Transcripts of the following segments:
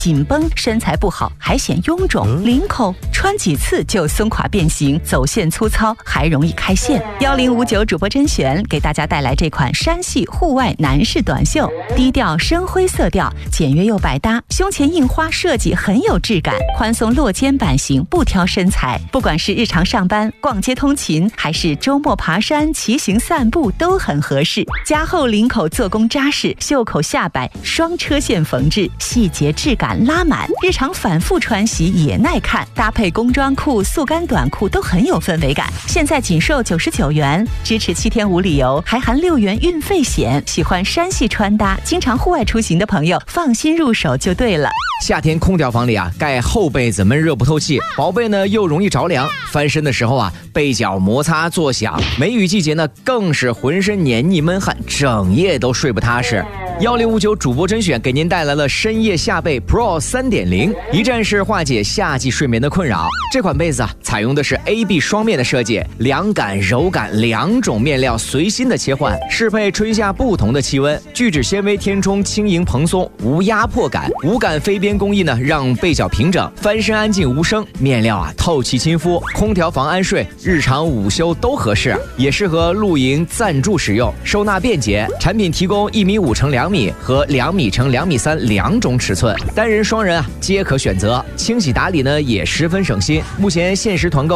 紧绷，身材不好还显臃肿，领口穿几次就松垮变形，走线粗糙，还容易开线。1059主播甄选给大家带来这款山系户外男士短袖，低调深灰色调，简约又百搭，胸前印花设计很有质感，宽松落肩版型，不挑身材。不管是日常上班、逛街通勤，还是周末爬山、骑行散步，都很合适。加厚领口做工扎实，袖口下摆双车线缝制，细节质感拉满，日常反复穿洗也耐看，搭配工装裤、速干短裤都很有氛围感。现在仅售99元，支持7天无理由，还含6元运费险。喜欢山系穿搭、经常户外出行的朋友，放心入手就对了。 夏天空调房里啊，盖厚被子闷热不透气，薄被呢又容易着凉，翻身的时候啊，被角摩擦作响。梅雨季节呢，更是浑身黏腻闷汗，整夜都睡不踏实。1059主播甄选给您带来了深夜夏被 Pro 3.0，一站式化解夏季睡眠的困扰。这款被子啊，采用的是 AB 双面的设计，凉感、柔感2种面料随心的切换，适配春夏不同的气温。聚酯纤维填充轻盈蓬松，无压迫感，无感飞边工艺呢，让被角平整，翻身安静无声。面料啊，透气亲肤，空调房安睡，日常午休都合适，也适合露营暂住使用，收纳便捷。产品提供1.5米乘2米和2米乘2.3米2种尺寸，单人双人啊皆可选择。清洗打理呢也十分省心，目前限时团购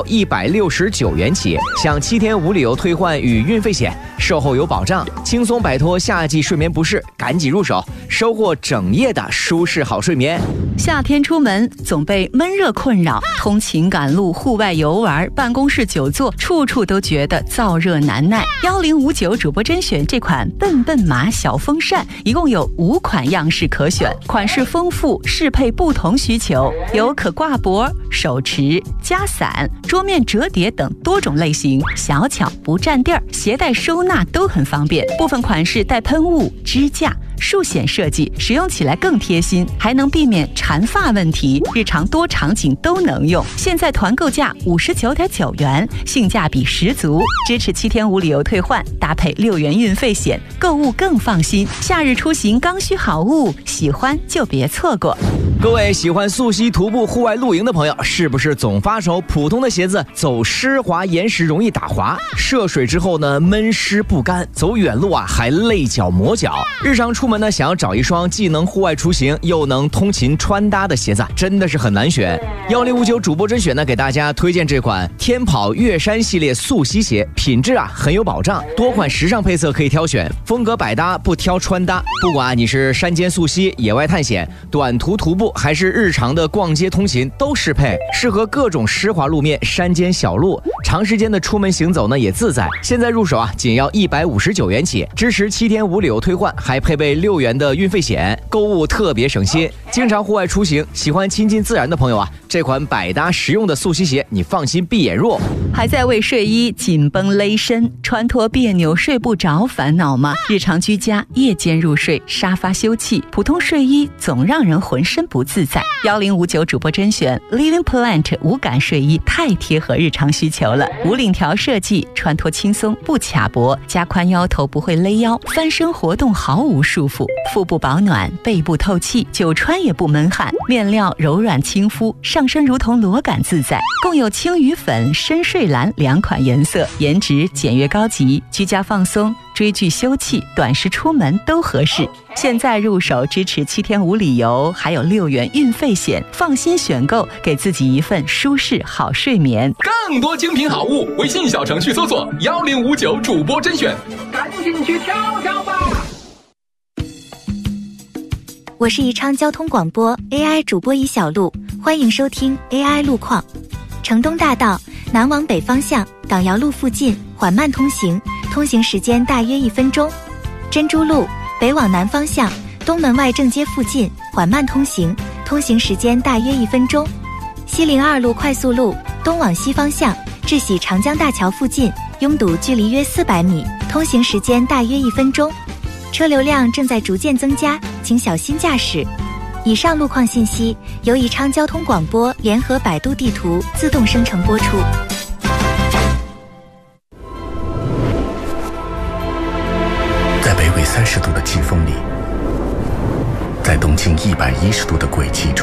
169元起，享7天无理由退换与运费险，售后有保障，轻松摆脱夏季睡眠不适，赶紧入手，收获整夜的舒适好睡眠。 夏天出门总被闷热困扰，通勤赶路、户外游玩、办公室久坐，处处都觉得燥热难耐。1059主播甄选这款笨笨马小风扇，一共有5款样式可选，款式丰富，适配不同需求，有可挂脖、手持、夹伞、桌面折叠等多种类型，小巧不占地儿，携带收纳都很方便。部分款式带喷雾、支架、竖显设计，使用起来更贴心，还能避免缠发问题，日常多场景都能用。现在团购价59.9元，性价比十足，支持7天无理由退换，搭配6元运费险，购物更放心。夏日出行刚需好物，喜欢就别错过。 各位喜欢溯溪、徒步、户外露营的朋友，是不是总发愁普通的鞋子走湿滑岩石容易打滑，涉水之后呢闷湿不干，走远路啊还累脚磨脚？日常出门呢，想要找一双既能户外出行又能通勤穿搭的鞋子，真的是很难选。1059主播甄选呢，给大家推荐这款天跑越山系列溯溪鞋，品质啊很有保障，多款时尚配色可以挑选，风格百搭，不挑穿搭。不管你是山间溯溪、野外探险、短途徒步，还是日常的逛街通勤，都适配，适合各种湿滑路面、山间小路，长时间的出门行走呢也自在。现在入手啊，仅要159元起，支持7天无理由退换，还配备6元的运费险，购物特别省心。经常户外出行，喜欢亲近自然的朋友啊，这款百搭实用的溯溪鞋，你放心闭眼入。 还在为睡衣紧绷勒身、穿脱别扭、睡不着烦恼吗？日常居家、夜间入睡、沙发休憩，普通睡衣总让人浑身不自在。1059主播甄选 Living Plant 无感睡衣，太贴合日常需求了。无领条设计，穿脱轻松不卡脖，加宽腰头不会勒腰，翻身活动毫无束缚，腹部保暖，背部透气，久穿也不闷汗。面料柔软亲肤，上身如同裸感自在。共有青鱼粉、深睡蓝2款颜色，颜值简约高级，居家放松、追剧休憩、短时出门都合适。现在入手支持7天无理由，还有6元运费险，放心选购，给自己一份舒适好睡眠。 更多精品好物，微信小程序搜索1059主播甄选，赶紧去挑挑吧。 我是宜昌交通广播 AI 主播宜小璐，欢迎收听 AI 路况。城东大道南往北方向港窑路附近缓慢通行，通行时间大约1分钟。珍珠路北往南方向东门外正街附近缓慢通行，通行时间大约1分钟。西陵2路快速路东往西方向至喜长江大桥附近拥堵距离约400米，通行时间大约1分钟。车流量正在逐渐增加，请小心驾驶。以上路况信息由宜昌交通广播联合百度地图自动生成播出。 在北纬30度的季风里，在东近110度的轨迹中。